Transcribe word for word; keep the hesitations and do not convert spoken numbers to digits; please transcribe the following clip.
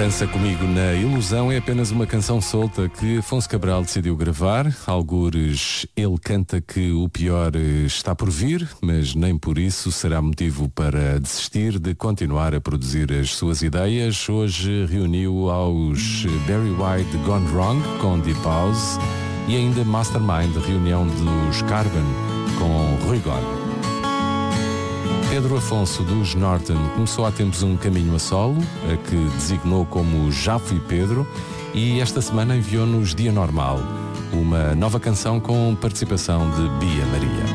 Dança Comigo na Ilusão é apenas uma canção solta que Afonso Cabral decidiu gravar. Algures ele canta que o pior está por vir, mas nem por isso será motivo para desistir de continuar a produzir as suas ideias. Hoje reuniu aos Barry White Gone Wrong com Deep House e ainda Mastermind, reunião dos Carbon com Rui Gon. Pedro Afonso dos Norton começou há tempos um caminho a solo, a que designou como Já Fui Pedro, e esta semana enviou-nos Dia Normal, uma nova canção com participação de Bia Maria.